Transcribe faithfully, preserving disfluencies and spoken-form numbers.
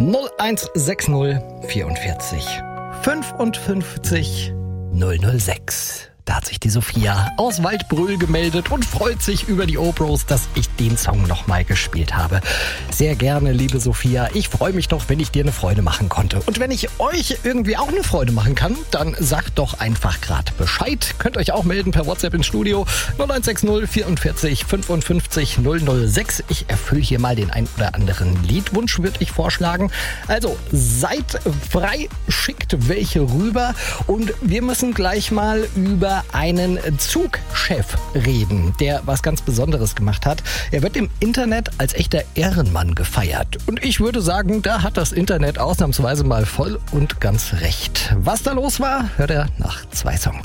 null eins sechs null vierundvierzig fünfundfünfzig null null sechs. Da hat sich die Sophia aus Waldbröl gemeldet und freut sich über die Opros, dass ich den Song nochmal gespielt habe. Sehr gerne, liebe Sophia. Ich freue mich doch, wenn ich dir eine Freude machen konnte. Und wenn ich euch irgendwie auch eine Freude machen kann, dann sagt doch einfach gerade Bescheid. Könnt euch auch melden per WhatsApp ins Studio null eins sechs null vierundvierzig fünfundfünfzig null null sechs. Ich erfülle hier mal den ein oder anderen Liedwunsch, würde ich vorschlagen. Also seid frei, schickt welche rüber und wir müssen gleich mal über einen Zugchef reden, der was ganz Besonderes gemacht hat. Er wird im Internet als echter Ehrenmann gefeiert. Und ich würde sagen, da hat das Internet ausnahmsweise mal voll und ganz recht. Was da los war, hört er nach zwei Songs.